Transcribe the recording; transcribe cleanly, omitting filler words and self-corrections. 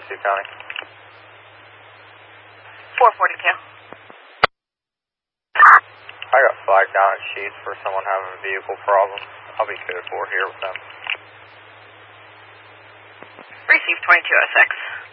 Sioux County. 442. I got flagged down at Sheets for someone having a vehicle problem. I'll be code 4 here with them. Received 2206.